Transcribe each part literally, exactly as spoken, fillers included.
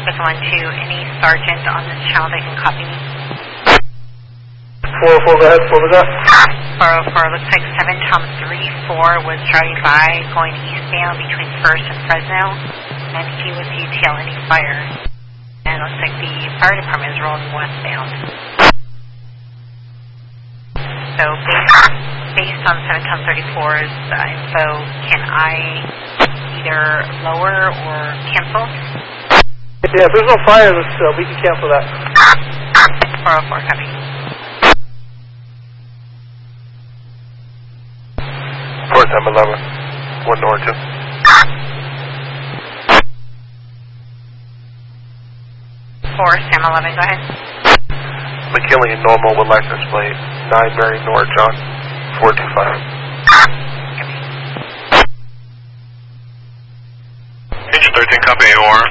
With one two, any sergeant on this channel that can copy me? four oh four, go ahead, what was that? four oh four, looks like seven Tom three four was driving by, going eastbound between First and Fresno, and he was detailing any fire. And it looks like the fire department is rolling westbound. So based, based on seven Tom thirty-four's uh, info, can I either lower or cancel? Yeah, if there's no fire, let's, uh, we can cancel that. four oh four, copy. four Sam eleven, one north two. four Sam eleven, go ahead. McKinley normal with license plate nine Mary North John four two five. Engine thirteen, copy A O R.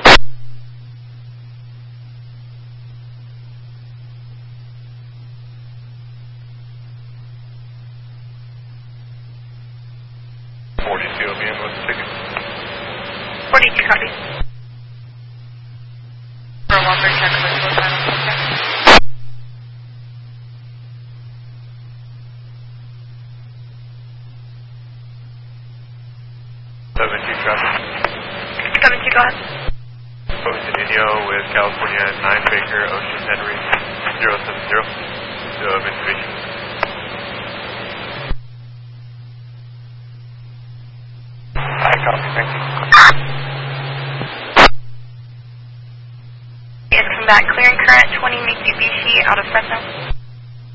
forty-two will be in with the ticket. forty-two, copy. For Walter, check with both panels, okay? seventy-two traffic. seventy-two, go ahead. Focus Indio with California nine Baker Ocean Henry zero seven zero. Do have information. I copy, thank you. It's come back clear and current twenty Mitsubishi out of Fresno.